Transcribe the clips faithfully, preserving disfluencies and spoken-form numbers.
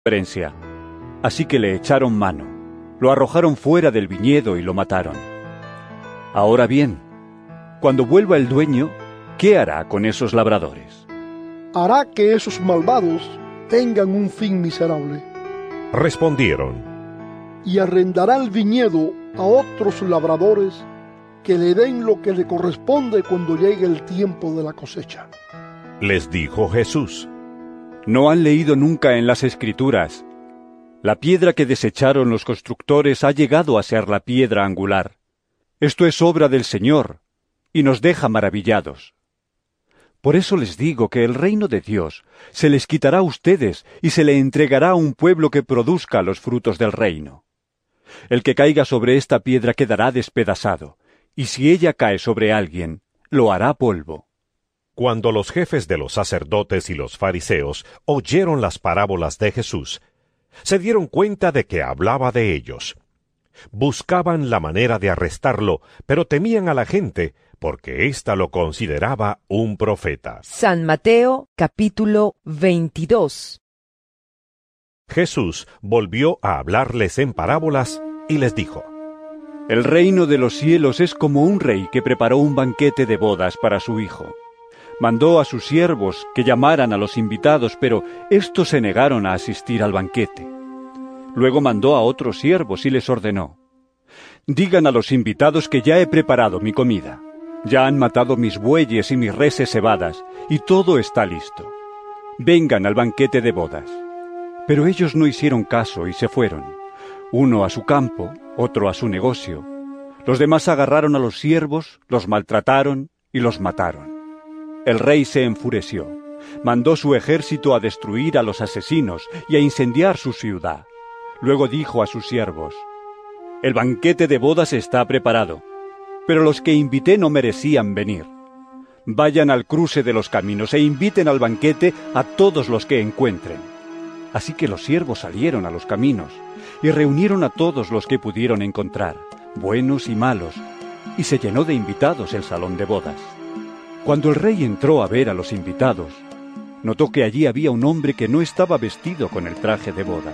herencia. Así que le echaron mano, lo arrojaron fuera del viñedo y lo mataron. Ahora bien, cuando vuelva el dueño, ¿qué hará con esos labradores? Hará que esos malvados tengan un fin miserable. Respondieron: Y arrendará el viñedo a otros labradores que le den lo que le corresponde cuando llegue el tiempo de la cosecha. Les dijo Jesús: ¿No han leído nunca en las Escrituras: la piedra que desecharon los constructores ha llegado a ser la piedra angular? Esto es obra del Señor, y nos deja maravillados. Por eso les digo que el reino de Dios se les quitará a ustedes y se le entregará a un pueblo que produzca los frutos del reino. El que caiga sobre esta piedra quedará despedazado, y si ella cae sobre alguien, lo hará polvo. Cuando los jefes de los sacerdotes y los fariseos oyeron las parábolas de Jesús, se dieron cuenta de que hablaba de ellos. Buscaban la manera de arrestarlo, pero temían a la gente, porque ésta lo consideraba un profeta. San Mateo, capítulo veintidós. Jesús volvió a hablarles en parábolas y les dijo: El reino de los cielos es como un rey que preparó un banquete de bodas para su hijo. Mandó a sus siervos que llamaran a los invitados, pero éstos se negaron a asistir al banquete. Luego mandó a otros siervos y les ordenó: Digan a los invitados que ya he preparado mi comida. Ya han matado mis bueyes y mis reses cebadas, y todo está listo. Vengan al banquete de bodas. Pero ellos no hicieron caso y se fueron, uno a su campo, otro a su negocio. Los demás agarraron a los siervos, los maltrataron y los mataron. El rey se enfureció, mandó su ejército a destruir a los asesinos y a incendiar su ciudad. Luego dijo a sus siervos: El banquete de bodas está preparado, pero los que invité no merecían venir. Vayan al cruce de los caminos e inviten al banquete a todos los que encuentren. Así que los siervos salieron a los caminos y reunieron a todos los que pudieron encontrar, buenos y malos, y se llenó de invitados el salón de bodas. Cuando el rey entró a ver a los invitados, notó que allí había un hombre que no estaba vestido con el traje de boda.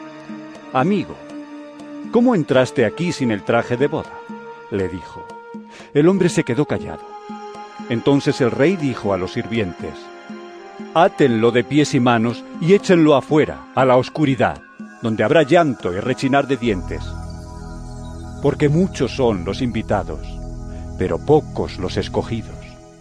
Amigo, ¿cómo entraste aquí sin el traje de boda?, le dijo. El hombre se quedó callado. Entonces el rey dijo a los sirvientes: Átenlo de pies y manos y échenlo afuera, a la oscuridad, donde habrá llanto y rechinar de dientes. Porque muchos son los invitados, pero pocos los escogidos.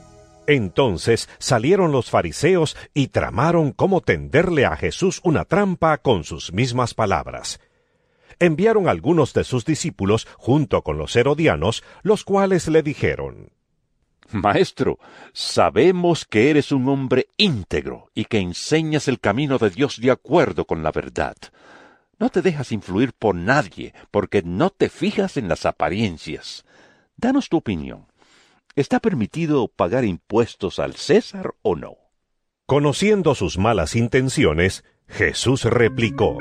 Entonces salieron los fariseos y tramaron cómo tenderle a Jesús una trampa con sus mismas palabras. Enviaron algunos de sus discípulos junto con los herodianos, los cuales le dijeron: Maestro, sabemos que eres un hombre íntegro y que enseñas el camino de Dios de acuerdo con la verdad. No te dejas influir por nadie, porque no te fijas en las apariencias. Danos tu opinión. ¿Está permitido pagar impuestos al César o no? Conociendo sus malas intenciones, Jesús replicó: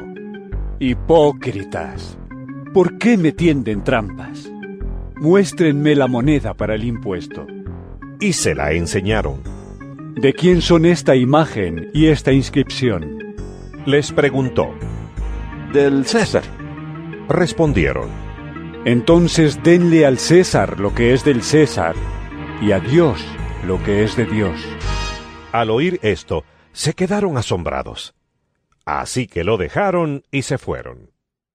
Hipócritas, ¿por qué me tienden trampas? Muéstrenme la moneda para el impuesto. Y se la enseñaron. ¿De quién son esta imagen y esta inscripción?, les preguntó. Del César. Respondieron. Entonces denle al César lo que es del César, y a Dios lo que es de Dios. Al oír esto, se quedaron asombrados. Así que lo dejaron y se fueron.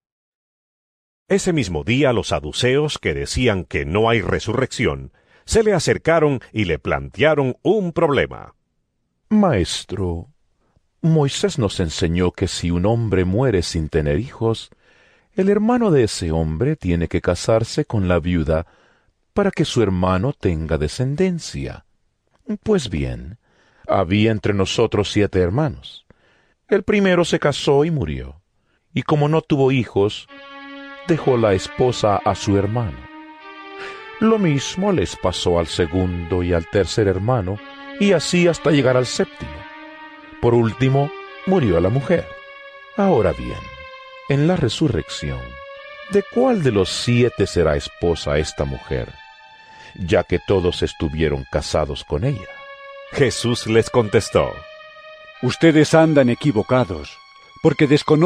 Ese mismo día los saduceos, que decían que no hay resurrección, se le acercaron y le plantearon un problema. Maestro, Moisés nos enseñó que si un hombre muere sin tener hijos, el hermano de ese hombre tiene que casarse con la viuda para que su hermano tenga descendencia. Pues bien, había entre nosotros siete hermanos. El primero se casó y murió, y como no tuvo hijos, dejó la esposa a su hermano. Lo mismo les pasó al segundo y al tercer hermano, y así hasta llegar al séptimo. Por último, murió la mujer. Ahora bien, en la resurrección, ¿de cuál de los siete será esposa esta mujer, ya que todos estuvieron casados con ella? Jesús les contestó: Ustedes andan equivocados, porque desconoce